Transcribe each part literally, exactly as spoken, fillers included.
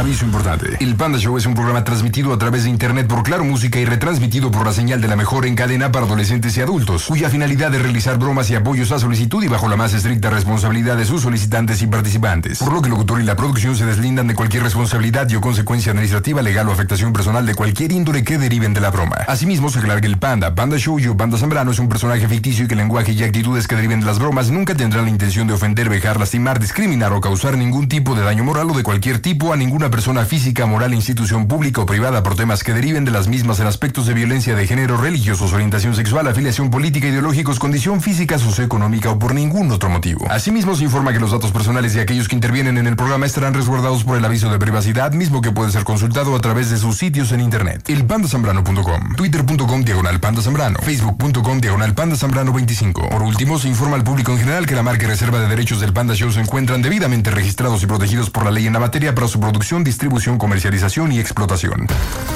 Aviso importante. El Panda Show es un programa transmitido a través de internet por Claro Música y retransmitido por la señal de la mejor en cadena para adolescentes y adultos, cuya finalidad es realizar bromas y apoyos a solicitud y bajo la más estricta responsabilidad de sus solicitantes y participantes. Por lo que el locutor y la producción se deslindan de cualquier responsabilidad y o consecuencia administrativa, legal o afectación personal de cualquier índole que deriven de la broma. Asimismo, se aclara que el Panda, Panda Show y o Panda Zambrano es un personaje ficticio y que el lenguaje y actitudes que deriven de las bromas nunca tendrán la intención de ofender, vejar, lastimar, discriminar o causar ningún tipo de daño moral o de cualquier tipo a ninguna persona física, moral, institución pública o privada por temas que deriven de las mismas en aspectos de violencia de género, religiosos, orientación sexual, afiliación política, ideológicos, condición física, socioeconómica o por ningún otro motivo. Asimismo, se informa que los datos personales de aquellos que intervienen en el programa estarán resguardados por el aviso de privacidad, mismo que puede ser consultado a través de sus sitios en internet. El panda zambrano punto com, twitter punto com diagonal panda zambrano, facebook punto com diagonal panda zambrano veinticinco. Por último, se informa al público en general que la marca y reserva de derechos del Panda Show se encuentran debidamente registrados y protegidos por la ley en la materia para su producción, distribución, comercialización y explotación.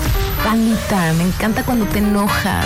Pandita, me encanta cuando te enojas.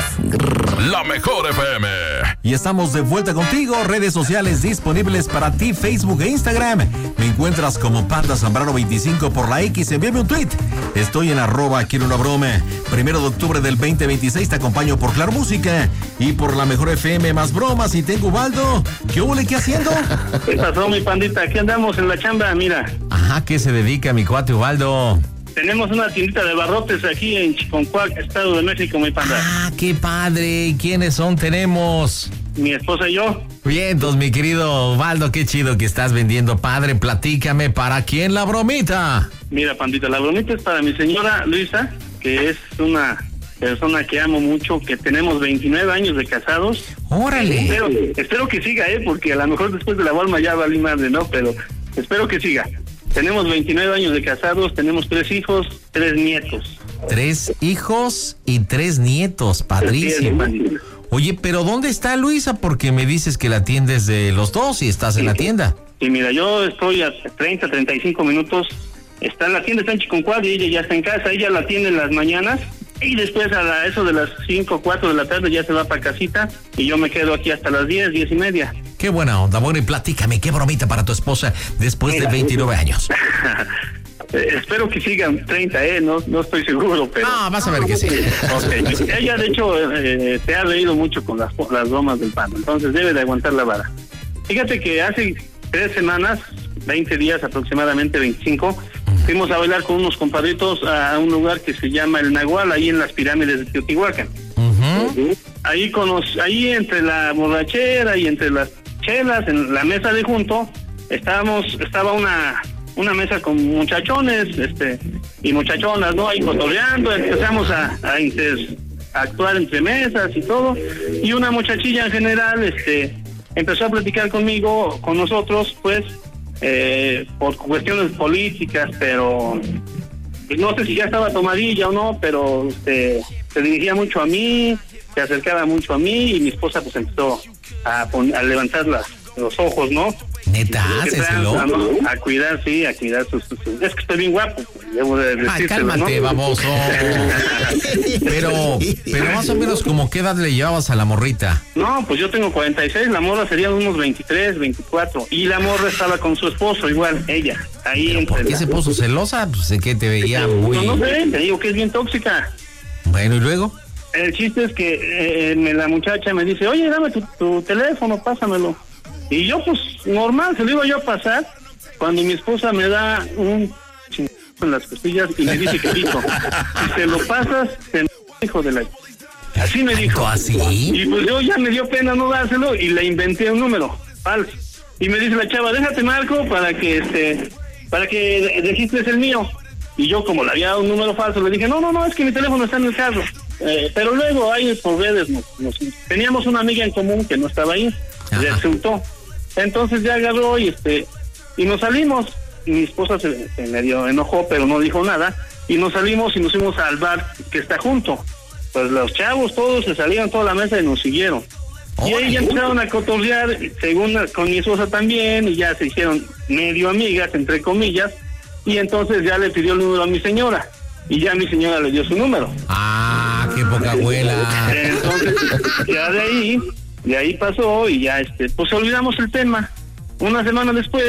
La mejor F M. Y estamos de vuelta contigo. Redes sociales disponibles para ti, Facebook e Instagram. Me encuentras como Panda Zambrano veinticinco por la X. Envíame un tweet. Estoy en arroba quiero una broma. Primero de octubre del veinte veintiséis te acompaño por Claro Música y por la mejor F M más bromas. Y tengo Ubaldo. ¿Qué huele? ¿Qué haciendo? ¿Qué pasó, mi pandita? Aquí andamos en la chamba, mira. Ajá, ¿qué se dedica mi cuate Ubaldo? Tenemos una tiendita de barrotes aquí en Chiconcuac, Estado de México, mi panda. Ah, qué padre. ¿Y quiénes son? Tenemos mi esposa y yo. Bien, entonces, mi querido Ubaldo, qué chido que estás vendiendo, padre. Platícame, ¿para quién la bromita? Mira, pandita, la bromita es para mi señora Luisa, que es una persona que amo mucho, que tenemos veintinueve años de casados. ¡Órale! Espero, espero que siga, ¿eh? Porque a lo mejor después de la Walma ya valí madre, ¿no? Pero espero que siga. Tenemos veintinueve años de casados, tenemos tres hijos, tres nietos. Tres hijos y tres nietos, padrísimo. Oye, pero ¿dónde está Luisa? Porque me dices que la atiendes de los dos y estás sí, en la tienda. Sí, mira, yo estoy a treinta, treinta y cinco minutos. Está en la tienda, está en Chiconcuac y ella ya está en casa. Ella la atiende en las mañanas y después a la, eso de las cinco, cuatro de la tarde ya se va para casita y yo me quedo aquí hasta las diez, diez y media. Qué buena onda. Bueno, y platícame, ¿qué bromita para tu esposa después Mira, de veintinueve años? Espero que sigan treinta, ¿eh? No, no estoy seguro, pero... Ah, vas a ver que sí. Okay. Ella, de hecho, eh, te ha reído mucho con las, las bromas del Panda, entonces debe de aguantar la vara. Fíjate que hace tres semanas, veinte días aproximadamente, veinticinco, fuimos a bailar con unos compadritos a un lugar que se llama El Nahual, ahí en las pirámides de Teotihuacán. Uh-huh. Ahí, cono- ahí entre la borrachera y entre las chelas, en la mesa de junto, estábamos, estaba una... una mesa con muchachones este y muchachonas, ¿no? Ahí cotorreando, empezamos a, a, inter, a actuar entre mesas y todo, y una muchachilla en general este empezó a platicar conmigo, con nosotros, pues, eh, por cuestiones políticas, pero no sé si ya estaba tomadilla o no, pero este, se dirigía mucho a mí, se acercaba mucho a mí, y mi esposa pues empezó a, a levantar las, los ojos, ¿no? Neta, háceselo. A, a cuidar, sí, a cuidar sus, sus, sus... Es que estoy bien guapo, debo de decírselo, ah, cálmate, ¿no? baboso. pero, pero más o menos, ¿como qué edad le llevabas a la morrita? No, pues yo tengo cuarenta y seis, la morra sería unos veintitrés, veinticuatro, y la morra estaba con su esposo, igual, ella. Ahí ¿Pero por qué la... se puso celosa? Pues sé que te veía muy... No, no sé, te digo que es bien tóxica. Bueno, ¿y luego? El chiste es que eh, me, la muchacha me dice, oye, dame tu, tu teléfono, pásamelo. Y yo, pues, normal, se lo iba yo a pasar, cuando mi esposa me da un chingón en las costillas y me dice que pito. Si se lo pasas, te hijo de la... Así me dijo. ¿Así? Y pues yo ya me dio pena no dárselo y le inventé un número falso. Y me dice la chava, déjate marco para que, este, para que registres el mío. Y yo, como le había dado un número falso, le dije, no, no, no, es que mi teléfono está en el carro. Eh, pero luego ahí por redes nos, nos, teníamos una amiga en común que no estaba ahí. Resultó. Entonces ya agarró y este y nos salimos. Y mi esposa se, se medio enojó, pero no dijo nada. Y nos salimos y nos fuimos al bar que está junto. Pues los chavos todos se salieron toda la mesa y nos siguieron. Oh, y ahí ya empezaron a cotorrear, según con mi esposa también, y ya se hicieron medio amigas, entre comillas. Y entonces ya le pidió el número a mi señora. Y ya mi señora le dio su número. Ah, qué poca abuela. Entonces, ya de ahí... De ahí pasó y ya, este, pues olvidamos el tema. Una semana después,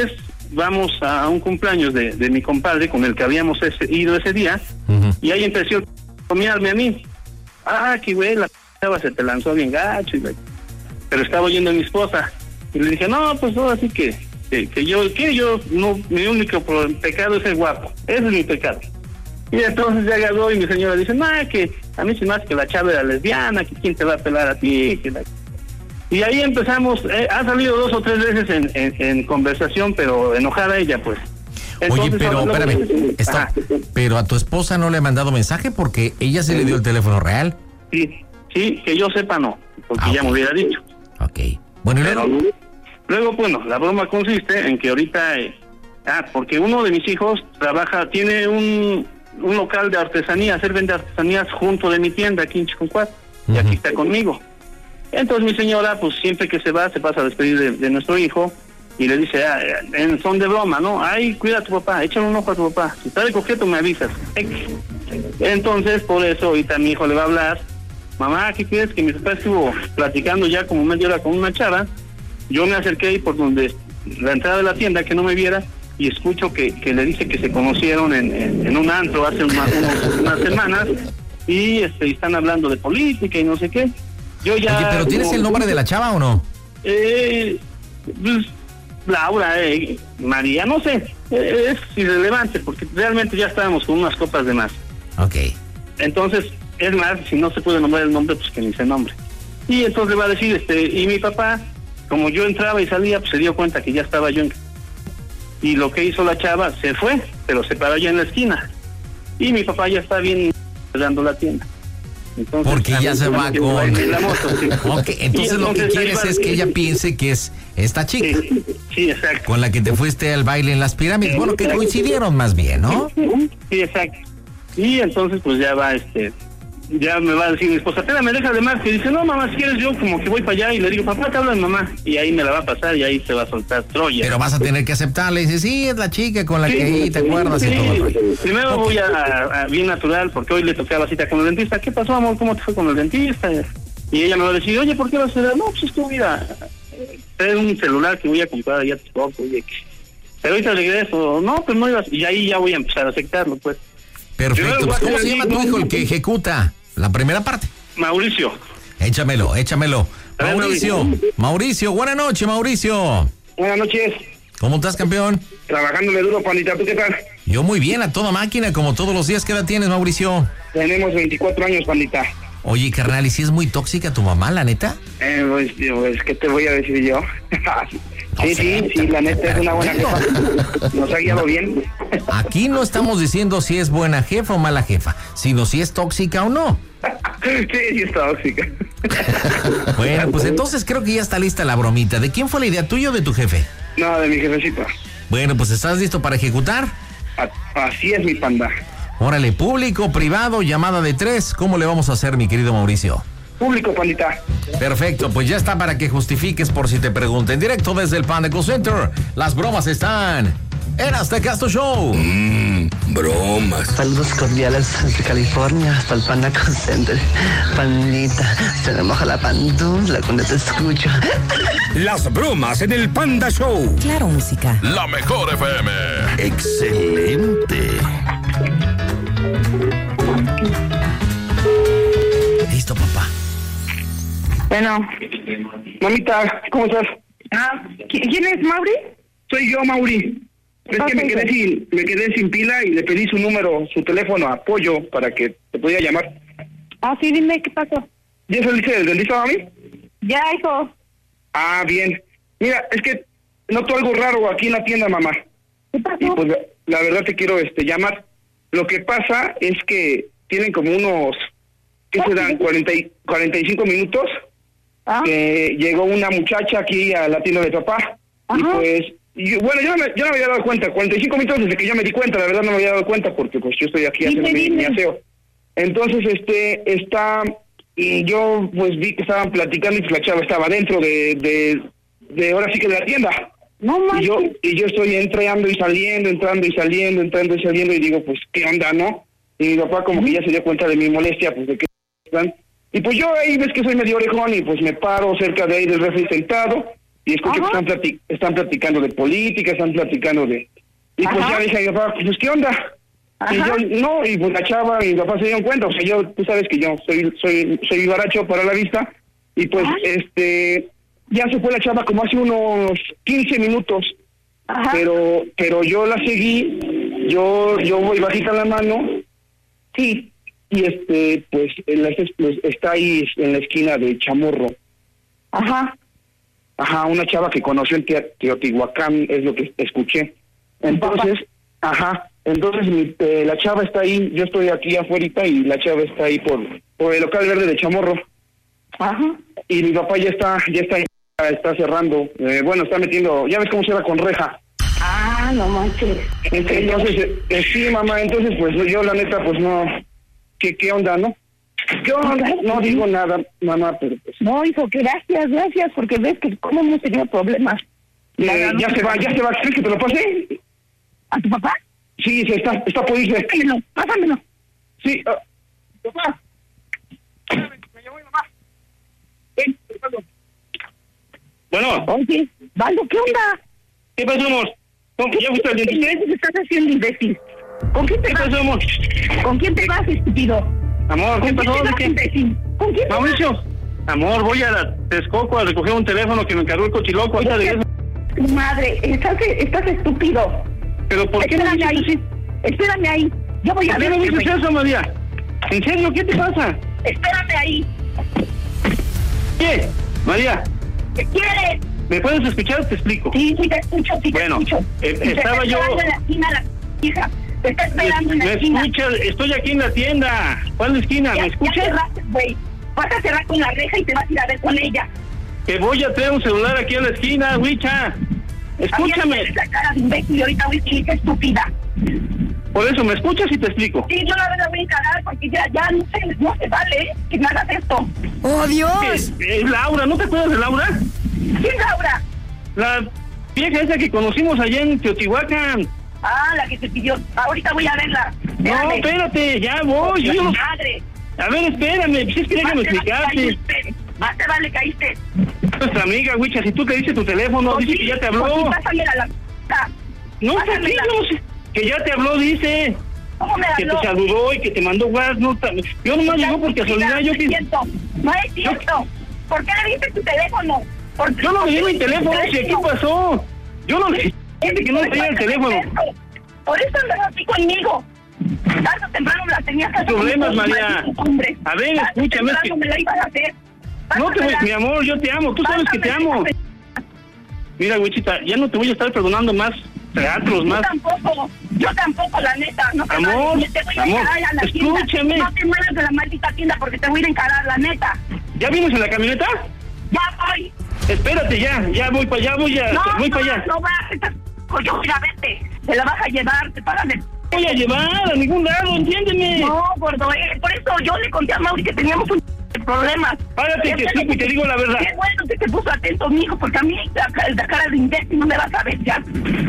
vamos a un cumpleaños de, de mi compadre con el que habíamos ese, ido ese día, uh-huh. y ahí empezó a comiarme a mí. Ah, que güey, la chava se te lanzó bien gacho, y, pero estaba oyendo a mi esposa. Y le dije, no, pues no, así que, que, que yo, que yo, no, mi único pecado es ser guapo. Ese es mi pecado. Y entonces ya agarró y mi señora dice, no, que a mí se me hace que la chava era lesbiana, que quién te va a pelar a ti, que la... Y ahí empezamos, eh, ha salido dos o tres veces en, en, en conversación, pero enojada ella, pues. Entonces, oye, pero espérame, que... está, pero a tu esposa no le ha mandado mensaje porque ella se sí. le dio el teléfono real. Sí, sí, que yo sepa no, porque ah, ya okay. me hubiera dicho. Ok. Bueno, ¿y luego? Pero, luego, bueno, la broma consiste en que ahorita, eh, ah, porque uno de mis hijos trabaja, tiene un, un local de artesanías, él vende artesanías junto de mi tienda aquí en Chiconcuat, uh-huh. y aquí está conmigo. Entonces mi señora, pues siempre que se va, se pasa a despedir de, de nuestro hijo y le dice, ah, en son de broma, ¿no? Ay, cuida a tu papá, échale un ojo a tu papá, si está de coqueto me avisas. Entonces, por eso ahorita mi hijo le va a hablar, mamá, ¿qué crees? Que mi papá estuvo platicando ya como media hora con una chava, yo me acerqué ahí por donde la entrada de la tienda, que no me viera, y escucho que, que le dice que se conocieron en, en, en un antro hace una, unos, unas semanas, y este, están hablando de política y no sé qué. Yo ya, oye, ¿pero tienes como, el nombre de la chava o no? Eh, pues, Laura, eh, María, no sé, eh, es irrelevante, porque realmente ya estábamos con unas copas de más. Ok. Entonces, es más, si no se puede nombrar el nombre, pues que ni se nombre. Y entonces le va a decir, este, y mi papá, como yo entraba y salía, pues se dio cuenta que ya estaba yo en... Y lo que hizo la chava, se fue, pero se paró ya en la esquina. Y mi papá ya está bien dando la tienda. Entonces, porque ya se va con... La moto, sí. Okay, entonces, entonces lo que quieres es que ella piense que es esta chica. Sí, sí, exacto. Con la que te fuiste al baile en las pirámides. Sí, bueno, que exacto. coincidieron más bien, ¿no? Sí, exacto. Y entonces pues ya va, este... ya me va a decir mi esposa, espérame, déjale más, que dice, no mamá, si quieres yo como que voy para allá, y le digo, papá, te habla mi mamá, y ahí me la va a pasar y ahí se va a soltar Troya. Pero vas a tener que aceptarle, y dice, sí, es la chica con la sí, que ahí te acuerdas sí, y todo. Primero okay. voy a, a, a bien natural, porque hoy le toqué la cita con el dentista. ¿Qué pasó, amor? ¿Cómo te fue con el dentista? Y ella me va a decir, oye, ¿por qué vas a hacer? No, pues es que voy a traer un celular que voy a comprar allá poco, oye, pero ahorita regreso. No, pues no ibas, y ahí ya voy a empezar a aceptarlo, pues. Perfecto, pues, ¿cómo se llama tu hijo el que ejecuta la primera parte? Mauricio. Échamelo, échamelo. Mauricio, Mauricio, buenas noches, Mauricio. Buenas noches. ¿Cómo estás, campeón? Trabajándole duro, pandita, ¿tú qué tal? Yo muy bien, a toda máquina, como todos los días. ¿Qué edad tienes, Mauricio? Tenemos veinticuatro años, pandita. Oye, carnal, ¿y si es muy tóxica tu mamá, la neta? Eh, pues, pues, ¿qué te voy a decir yo? No sí, sé, sí, sí, la neta es una buena jefa. Nos ha guiado bien. Aquí no estamos diciendo si es buena jefa o mala jefa, sino si es tóxica o no. Sí, sí es tóxica. Bueno, pues entonces creo que ya está lista la bromita. ¿De quién fue la idea, tuya o de tu jefe? No, de mi jefecito. Bueno, pues ¿estás listo para ejecutar? A- así es, mi panda. Órale, público, privado, llamada de tres. ¿Cómo le vamos a hacer, mi querido Mauricio? Público, pandita. Perfecto, pues ya está para que justifiques por si te pregunten. Directo desde el Panda Call Center. Las bromas están en Aztecasto Show. Mmm, bromas. Saludos cordiales desde California hasta el Panda Call Center. Pandita, se me moja la pantufla cuando te escucho. Las bromas en el Panda Show. Claro, música. La mejor F M. Excelente. Listo, papá. Bueno. Mamita, ¿cómo estás? Ah, ¿quién es, Mauri? Soy yo, Mauri. Es que me quedé sin, me quedé sin pila y le pedí su número, su teléfono, apoyo, para que te pudiera llamar. Ah, sí, dime, ¿qué pasó? ¿Ya saliste del dentista, mami? Ya, hijo. Ah, bien. Mira, es que noto algo raro aquí en la tienda, mamá. ¿Qué pasó? Y pues la, la verdad te quiero este llamar. Lo que pasa es que tienen como unos, ¿qué se dan? cuarenta, cuarenta y cinco minutos. ¿Ah? Que llegó una muchacha aquí a la tienda de papá. Ajá. Y pues, yo, bueno, yo no, me, yo no me había dado cuenta. cuarenta y cinco minutos desde que yo me di cuenta, la verdad no me había dado cuenta porque pues yo estoy aquí haciendo mi, mi aseo. Entonces, este, está, y yo pues vi que estaban platicando y pues la chava estaba dentro de, de, de ahora sí que de la tienda. No más. Y yo, y yo estoy entrando y saliendo, entrando y saliendo, entrando y saliendo y digo, pues, ¿qué onda, no? Y mi papá como que ya se dio cuenta de mi molestia, pues, de que están. Y pues yo ahí ves que soy medio orejón y pues me paro cerca de ahí del refri sentado y escucho Ajá. que están, plati- están platicando de política, están platicando de... Y pues Ajá. ya dije a mi papá, pues ¿qué onda? Ajá. Y yo, no, y pues la chava y mi papá se dieron cuenta, o sea, yo, tú sabes que yo soy soy soy vivaracho para la vista, y pues, Ajá. este, ya se fue la chava como hace unos quince minutos, Ajá. pero pero yo la seguí, yo yo voy bajita la mano, Sí. y este, pues, en la- pues, está ahí en la esquina de Chamorro. Ajá. Ajá, una chava que conoció en Tea- Teotihuacán, es lo que escuché. Entonces, ajá, entonces mi, eh, la chava está ahí, yo estoy aquí afuera y la chava está ahí por, por el local verde de Chamorro. Ajá. Y mi papá ya está, ya está, está cerrando, eh, bueno, está metiendo, ya ves cómo se va con reja. Ah, no manches. Entonces, eh, eh, sí, mamá, entonces pues yo la neta pues no, ¿qué, qué onda, no? ¿Qué onda? No digo nada, mamá, pero pues... No, hijo, que gracias, gracias, porque ves que cómo hemos tenido problemas. Eh, ya se va, ya se va, ¿quieres que te lo pase? ¿A tu papá? Sí, se está, está por irse. Pásamelo, pásamelo. Sí, ah, papá. Espérame, me llamó mi mamá. Ven, Ricardo. Bueno, Oye, Valdo, ¿qué onda? ¿qué pasó, amor? ¿Cómo que ya fuiste al ¿Qué dentista? crees que estás haciendo, imbécil? ¿Con quién te ¿Qué vas? pasó, amor? ¿Con quién te vas, estúpido? Amor, ¿qué ¿Con quién pasó? te ¿De vas, qué? imbécil? ¿Con quién te vas? Mauricio, amor, voy a la Texcoco a recoger un teléfono que me encargó el cochiloco. Ahorita regreso. Tu madre, estás, estás estúpido. Pero ¿por qué me Espérame dices ahí. así? Espérame ahí. Yo voy a ¿Por qué ver. me dices eso, María? ¿En serio? ¿Qué te pasa? Espérame ahí. ¿Qué? María, ¿Qué quieres? ¿me puedes escuchar? Te explico. Sí, sí te escucho, sí te Bueno, escucho. eh, Y te estaba está yo- esperando en la esquina la hija. Te está esperando en la ¿Me esquina. escuchas? Estoy aquí en la tienda. ¿Cuál esquina? Ya- ¿Me Ya escuchas? cerraste, güey. Vas a cerrar con la reja y te vas a ir a ver con ella. Que voy a traer un celular aquí en la esquina, Wicha. Escúchame. Había la cara de imbécil y ahorita voy a decir que estúpida. Por eso, ¿me escuchas y te explico? Sí, yo la verdad voy a encargar porque ya, ya no sé, no se vale ¿eh? que me hagas esto. ¡Oh, Dios! Es, es Laura, ¿no te acuerdas de Laura? ¿Quién es Laura? La vieja esa que conocimos allá en Teotihuacán. Ah, la que te pidió. Ahorita voy a verla. No, Espérame. espérate, ya voy. Yo no- Madre. A ver, espérame, pues es que déjame Más te vale explicarte. caíste. Más te vale caíste. Nuestra amiga, Wicha, si tú te dices tu teléfono, Pues dice sí, que ya te pues habló. sí, pásamela la p***. No, ¿por qué? pásamela. Yo no sé. Que ya te habló, dice. ¿Cómo me Que habló? te saludó y que te mandó WhatsApp. No, ta- yo nomás llegó por casualidad. Yo, No es que- cierto. No es cierto. ¿Por qué le diste tu teléfono? ¿Por qué- yo no por le di qué mi le diste tu teléfono, si aquí teléfono? pasó. Yo no le dije que no tenía el teléfono. Por eso andas así conmigo. Tarde o temprano me la tenías que hacer. Problemas, con estos María. malditos hombres. A ver, Tarde o escúchame, es temprano que- me la iban a hacer. No te voy, Pásamela. mi amor, yo te amo. Tú sabes que te amo. Pásamela. Mira, Wichita, ya no te voy a estar perdonando más teatros, Yo más. tampoco, yo tampoco, la neta. No te Amor, vayas, te voy a amor, encarar a la tienda. escúchame. No te muevas de la maldita tienda porque te voy a ir a encarar, la neta. ¿Ya vienes en la camioneta? Ya voy. Espérate, ya, ya voy para allá, voy a, No, voy no, para allá. no vas, estás... Yo voy a verte. Te la vas a llevar, te pagan de... Voy a llevar a ningún lado, entiéndeme. No, gordo, eh, por eso yo le conté a Mauri que teníamos un de problemas. Párate, Qué te bueno explico y que- te digo la verdad. Qué bueno que te puso atento, mijo, porque a mí la, la cara de imbécil no me vas a ver ya.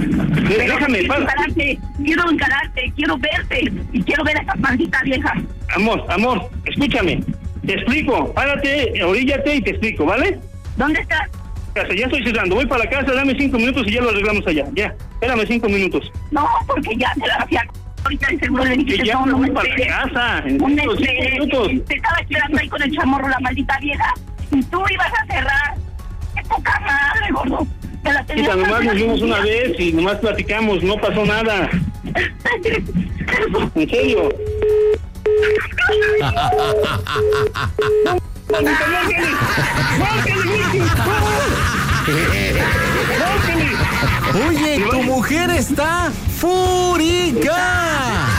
Pero Déjame, quiero para. encararte, quiero encararte, quiero verte y quiero ver a esa maldita vieja. Amor, amor, escúchame. Te explico. Párate, oríllate y te explico, ¿vale? ¿Dónde estás? Casa, ya estoy cerrando. Voy para la casa, dame cinco minutos y ya lo arreglamos allá. Ya, espérame cinco minutos. No, porque ya te la hacía. Ahorita de seguro le Que dijiste ya todo, me voy no para esperes. la casa. En No me estos cinco esperes. minutos. Te estaba esperando ahí con el chamorro, la maldita vieja. Y tú ibas a cerrar. ¡Qué poca madre, gordo! Te la tenías Quita, que nomás hacer nos vimos una así. vez y nomás platicamos, no pasó nada. En serio. Oye, tu mujer está fúrica.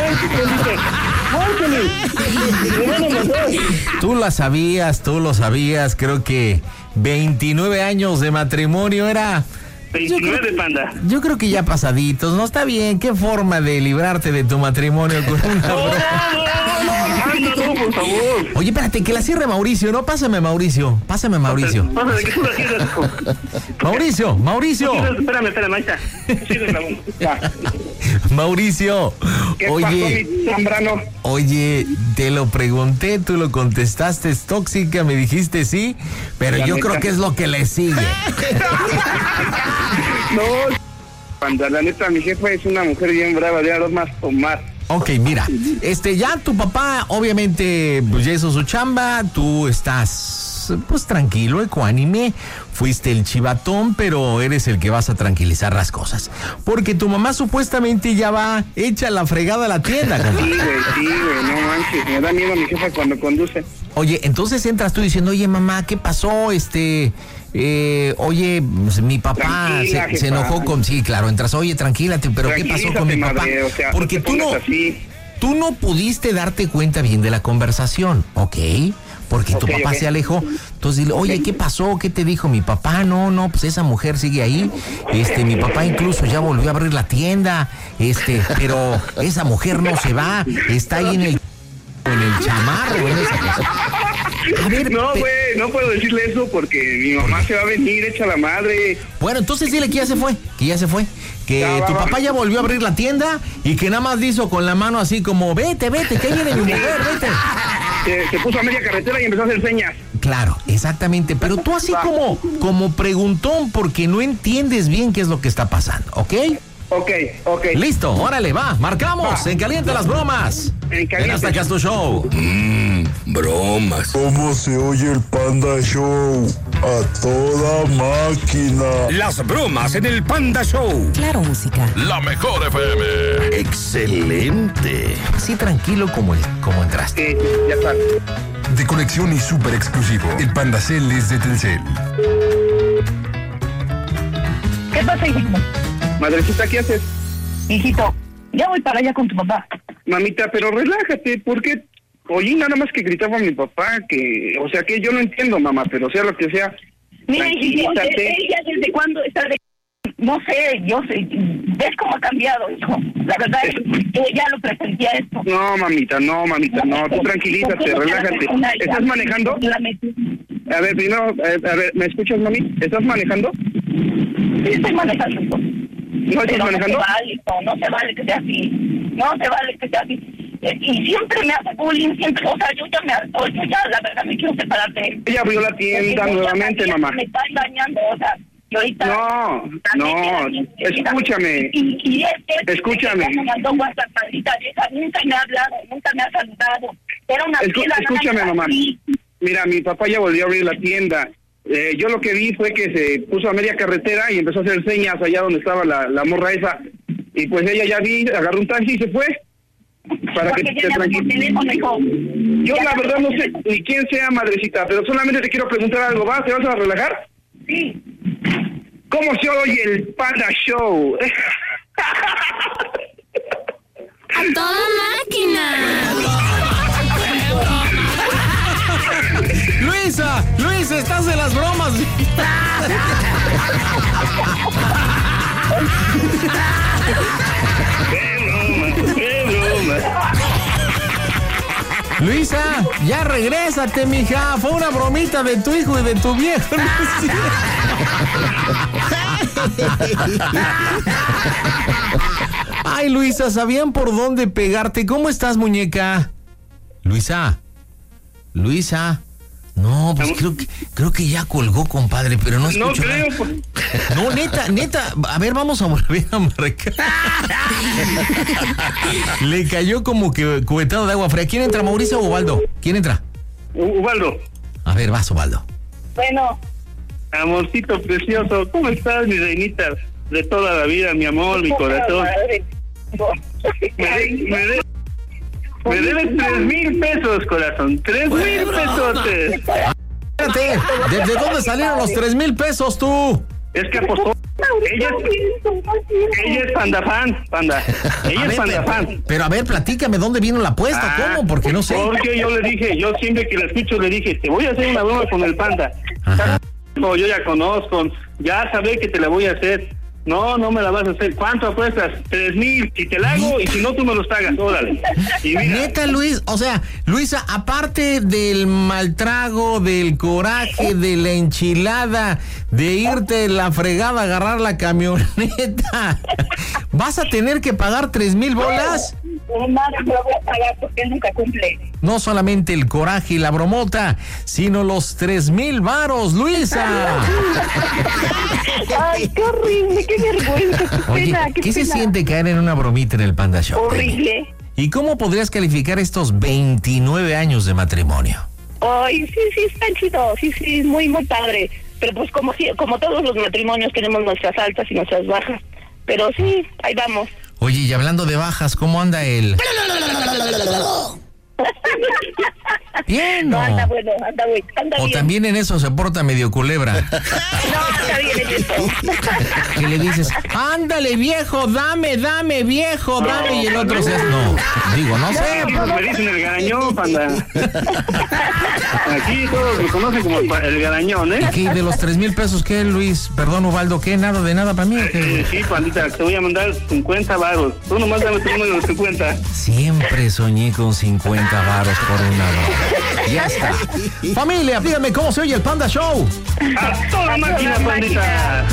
Tú la sabías, tú lo sabías. Creo que veintinueve años de matrimonio era... veintinueve, panda. Yo creo que ya pasaditos, ¿no? Está bien. ¿Qué forma de librarte de tu matrimonio con una No, broma? no, no, anda, no, por favor. Oye, espérate, que la cierre Mauricio, ¿no? Pásame, Mauricio. Pásame, Mauricio. Pasa de que tú la quieras, hijo. Mauricio, Mauricio. Espérame, espérame, ahí está. Sigue grabando. Ya. Mauricio. ¿Qué Oye, pasó, mi Zambrano? Oye, te lo pregunté, tú lo contestaste, es tóxica, me dijiste sí, pero La yo neta. creo que es lo que le sigue. No, cuando la neta, mi jefa es una mujer bien brava, de dos más tomar. Ok, mira, este, ya tu papá, obviamente, pues ya hizo su chamba, tú estás, pues tranquilo, ecuánime, fuiste el chivatón, pero eres el que vas a tranquilizar las cosas. Porque tu mamá supuestamente ya va hecha la fregada a la tienda, Sí, compadre. güey, sí, güey, no manches, me da miedo mi jefa cuando conduce. Oye, entonces entras tú diciendo, oye, mamá, ¿qué pasó? Este, eh, oye, pues, mi papá Tranquila, se, se jefa. enojó con... Sí, claro, entras, oye, tranquilate, pero ¿qué pasó con mi Tranquilízate, papá? madre, o sea, Porque no te tú no, pongas así. tú no pudiste darte cuenta bien de la conversación, ¿ok? Porque tu Ok, papá ok. se alejó. Entonces dile, oye, ¿qué pasó? ¿Qué te dijo mi papá? No, no, pues esa mujer sigue ahí. Este, mi papá incluso ya volvió a abrir la tienda. Este, pero esa mujer no se va. Está ahí en el, en el chamarro, en esa cosa. A ver, No, pe- güey, no puedo decirle eso porque mi mamá se va a venir, echa la madre. Bueno, entonces dile que ya se fue, que ya se fue. Que Ya, va, tu va. papá ya volvió a abrir la tienda y que nada más hizo con la mano así como, vete, vete, que ahí viene mi mujer, vete. Se, se puso a media carretera y empezó a hacer señas. Claro, exactamente, pero tú así como, como preguntón porque no entiendes bien qué es lo que está pasando, ¿ok? Ok, ok. Listo, órale, va, marcamos, en Caliente las Bromas. En Caliente. En Hasta Acá es tu show. Mmm, bromas. ¿Cómo se oye el Panda Show? A toda máquina. Las bromas en el Panda Show. Claro, música. La mejor F M. Excelente. Así tranquilo como, el, como entraste. Sí, ya está. De conexión y súper exclusivo. El Panda Cell es de Telcel. ¿Qué pasa, hijito? Madrecita, ¿qué haces? Hijito, ya voy para allá con tu papá. Mamita, pero relájate, ¿por qué? Oye, nada más que gritaba mi papá, que, o sea, que yo no entiendo, mamá, pero sea lo que sea. Mira, hijito, tranquilízate. ella desde cuándo está de... No sé, yo sé, ves cómo ha cambiado, hijo. La verdad es que yo ya lo presentía esto. No, mamita, no, mamita, no, tú tranquilízate, relájate. ¿Estás manejando? A ver, primero, eh, a ver, ¿me escuchas, mami? ¿Estás manejando? Sí, estoy manejando, hijo. ¿No estás Pero manejando? No se vale, hijo, no se vale que sea así. No se vale que sea así. Eh, Y siempre me hace bullying, siempre, o sea, yo ya me harto, yo ya, la verdad, me quiero separar de él. Ella abrió la tienda Porque yo ya nuevamente, sabía mamá. que Me está engañando, o sea, y ahorita... No, no, escúchame. Y, y es que... Escúchame. Me mandó WhatsApp, maldita vieja, nunca me ha hablado, nunca me ha saludado. Era una Escu- fiela, escúchame, nada más mamá. así. Mira, mi papá ya volvió a abrir la tienda. Eh, yo lo que vi fue que se puso a media carretera y empezó a hacer señas allá donde estaba la, la morra esa. Y pues ella ya vi, agarró un taxi y se fue. Para Porque que ya te llamó por tranquilices. teléfono, hijo. Yo Ya la llamó verdad por no sé teléfono. ni quién sea, madrecita, pero solamente te quiero preguntar algo. ¿Vas? ¿Te vas a relajar? Sí. ¿Cómo se oye el Panda Show? ¡A toda máquina! Luisa, Luisa, estás en las bromas. ¡Qué broma! Luisa, ya regrésate, mija. Fue una bromita de tu hijo y de tu viejo. Ay, Luisa, sabían por dónde pegarte. ¿Cómo estás, muñeca? Luisa, Luisa. No, pues creo que, creo que ya colgó, compadre, pero no No escucho creo. nada. pues. No, neta, neta. A ver, vamos a volver a marcar. Le cayó como que cubetado de agua fría. ¿Quién entra, Mauricio o Ubaldo? ¿Quién entra? U- Ubaldo, A ver, vas, Ubaldo. Bueno, amorcito precioso, ¿cómo estás, mi reinita? De toda la vida, mi amor, mi corazón. Me, de- me, de- me debes tres mil pesos, corazón. Tres mil pesos. Espérate, ¿desde dónde salieron los tres mil pesos tú? Es que apostó. Ella es, ella es panda fan, panda. Ella A es ver, panda pero, fan. pero a ver, platícame, ¿dónde vino la apuesta? Ah, ¿Cómo? Porque no sé. Porque yo le dije, yo siempre que la escucho le dije, te voy a hacer una broma con el panda. Ajá. No, yo ya conozco, ya sabré que te la voy a hacer. No, no me la vas a hacer. ¿Cuánto apuestas? Tres mil. Si te la hago y si no, tú me los pagas. Órale. Y mira, Neta, Luis, o sea, Luisa, aparte del mal trago, del coraje, de la enchilada, de irte la fregada a agarrar la camioneta, ¿vas a tener que pagar tres mil bolas? Pues nada, me lo voy a pagar porque él nunca cumple. No solamente el coraje y la bromota, sino los tres mil varos, Luisa. Ay, qué horrible, qué vergüenza, qué Oye, pena, ¿qué, qué se pena. siente caer en una bromita en el Panda Show? Horrible. ¿Y cómo podrías calificar estos veintinueve años de matrimonio? Ay, sí, sí, está chido, sí, sí, muy, muy padre. Pero pues como si, como todos los matrimonios tenemos nuestras altas y nuestras bajas. Pero sí, ahí vamos. Oye, y hablando de bajas, ¿cómo anda él? Bien, ¿no? No, anda bueno, anda bueno, anda O bien. también en eso se porta medio culebra. No, anda bien en eso. Que le dices, ándale viejo, dame, dame viejo, dame. Y el otro se hace, no, digo, no sé. Pues me dicen el garañón, Panda. Aquí todos me conocen como el, pa- el garañón, ¿eh? ¿Y qué, de los tres mil pesos qué, Luis? Perdón, Ubaldo, ¿qué? ¿Nada de nada para mí? ¿O qué? Eh, sí, Pandita, te voy a mandar cincuenta varos. Tú nomás dame tu número de cincuenta. Siempre soñé con cincuenta varos por una broma. Ya está. Familia, díganme cómo se oye el Panda Show. ¡A toda máquina, Pandita!